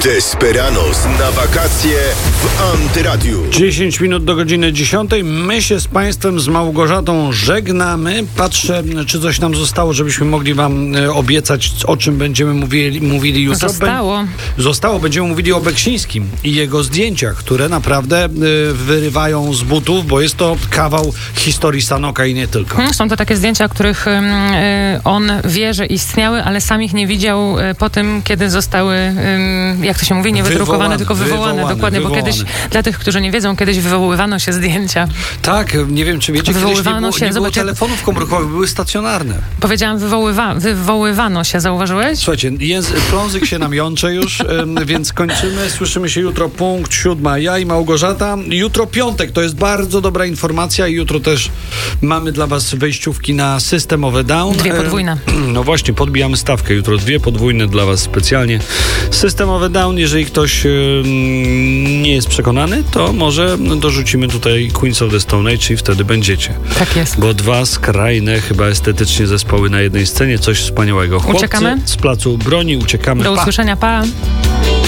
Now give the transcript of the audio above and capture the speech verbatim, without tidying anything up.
Desperados na wakacje w Antyradiu. dziesięć minut do godziny dziesiątej. My się z Państwem, z Małgorzatą żegnamy. Patrzę, czy coś nam zostało, żebyśmy mogli Wam obiecać, o czym będziemy mówili, mówili jutro. Zostało. Be- zostało. Będziemy mówili o Beksińskim i jego zdjęciach, które naprawdę y, wyrywają z butów, bo jest to kawał historii Sanoka i nie tylko. Hmm, są to takie zdjęcia, których y, on wie, że istniały, ale sam ich nie widział y, po tym, kiedy zostały, y, jak to się mówi, nie wydrukowane, Wywołane, tylko wywołane. wywołane Dokładnie, wywołane. bo kiedyś, dla tych, którzy nie wiedzą, kiedyś wywoływano się zdjęcia. Tak, nie wiem, czy wiecie, kiedyś nie Wywoływano było, się, nie było zobacz, telefonów komórkowych, były stacjonarne. Powiedziałam, wywoływa, wywoływano się, zauważyłeś? Słuchajcie, język, plązyk się nam jącze już, ym, więc kończymy. Słyszymy się jutro, punkt siódma. Ja i Małgorzata. Jutro piątek, to jest bardzo dobra informacja i jutro też mamy dla Was wejściówki na systemowe down. Dwie podwójne. Ym, no właśnie, podbijamy stawkę. Jutro dwie podwójne dla Was specjalnie. Systemowe down, jeżeli ktoś ym, nie jest przekonany, to może dorzucimy tutaj Queens of the Stone Age i wtedy będziecie. Tak jest. Bo dwa skrajne, chyba estetycznie zespoły na jednej scenie, coś wspaniałego. Chłopcy Uciekamy? z Placu Broni, uciekamy. Do Pa. usłyszenia, pa!